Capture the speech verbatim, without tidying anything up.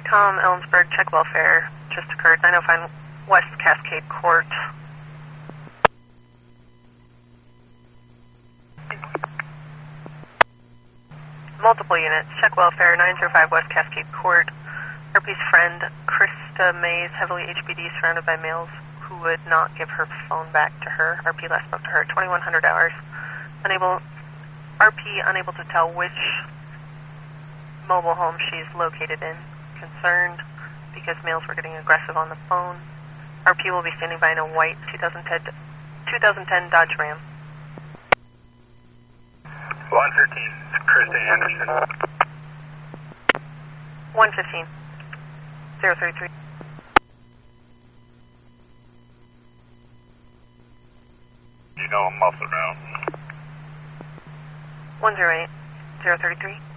K-Com, Ellensburg, check welfare. Just occurred. nine oh five West Cascade Court. Multiple units. Check welfare. nine oh five West Cascade Court. R P's friend, Krista Mays, heavily H B D, surrounded by males who would not give her phone back to her. R P last spoke to her. twenty-one hundred hours. Unable. R P unable to tell which mobile home she's located in. Concerned because males were getting aggressive on the phone. R P will be standing by in a white two thousand ten Dodge Ram. one fifteen, Krista Anderson. one fifteen, zero three three. You know I'm muffled around. one zero eight, zero three three.